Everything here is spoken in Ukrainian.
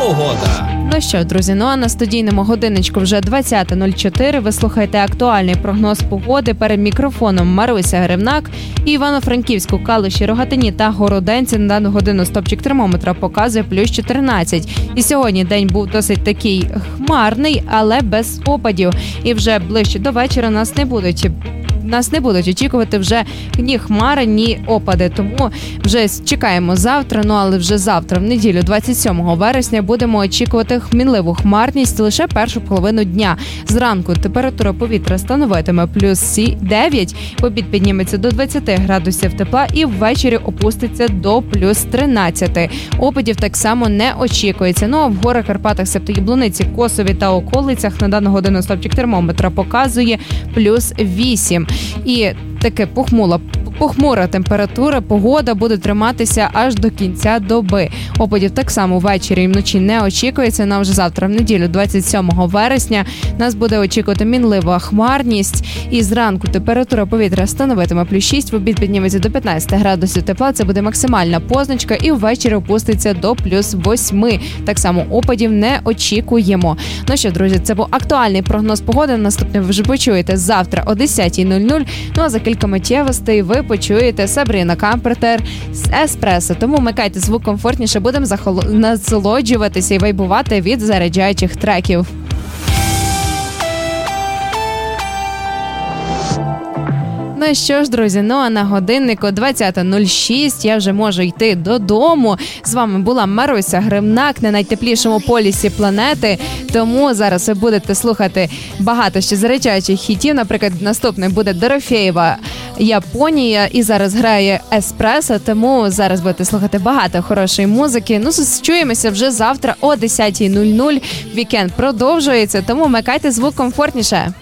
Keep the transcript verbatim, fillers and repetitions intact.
погода. Ну що, друзі, ну а на студійному годиночку вже двадцята нуль чотири. Ви слухаєте актуальний прогноз погоди. Перед мікрофоном Маруся Гривнак. І Івано-Франківську, Калуші, Рогатині та Городенці на дану годину стопчик термометра показує плюс чотирнадцять. І сьогодні день був досить такий хмарний, але без опадів. І вже ближче до вечора нас не будуть Нас не будуть очікувати вже ні хмари, ні опади. Тому вже чекаємо завтра, ну але вже завтра, в неділю, двадцять сьомого вересня, будемо очікувати хмінливу хмарність лише першу половину дня. Зранку температура повітря становитиме плюс дев'ять, в обід підніметься до двадцяти градусів тепла і ввечері опуститься до плюс тринадцяти. Опадів так само не очікується. Ну а в горах, Карпатах, Септо-Яблуниці, Косові та околицях на дану годину стопчик термометра показує плюс вісім. І таке похмула, похмура температура, погода буде триматися аж до кінця доби. Опадів так само ввечері і вночі не очікується. На вже завтра, в неділю, двадцять сьомого вересня, нас буде очікувати мінлива хмарність. І зранку температура повітря становитиме плюс шість, в обід підніметься до п'ятнадцяти градусів тепла. Це буде максимальна позначка. І ввечері опуститься до плюс восьми. Так само опадів не очікуємо. Ну що, друзі, це був актуальний прогноз погоди. Наступне ви вже почуєте завтра о десята нуль нуль. Ну а за кілька миттєвостей ви почуєте Сабріна Кампертер з Еспресо. Тому вмикайте звук комфортніше, будемо захол... насолоджуватися і вайбувати від заряджаючих треків. Ну що ж, друзі, ну а на годиннику двадцята нуль шість я вже можу йти додому. З вами була Маруся Гривнак на найтеплішому полюсі планети. Тому зараз ви будете слухати багато ще заряджаючих хітів. Наприклад, наступний буде Дорофєєва «Японія» і зараз грає Еспресо, тому зараз будете слухати багато хорошої музики. Ну, зустрічаємося вже завтра о десята нуль нуль. Вікенд продовжується, тому вмикайте звук комфортніше.